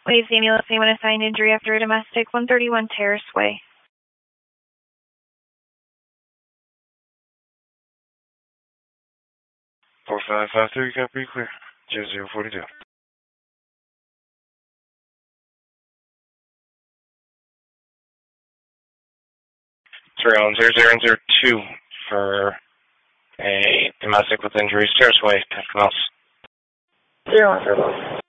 Waves ambulance, anyone assigned injury after a domestic, 131 Terrace Way. 4553, copy, clear. 0042. Sorry, on 0002 for a domestic with injuries, Terrace Way, 10 miles. 01 for both.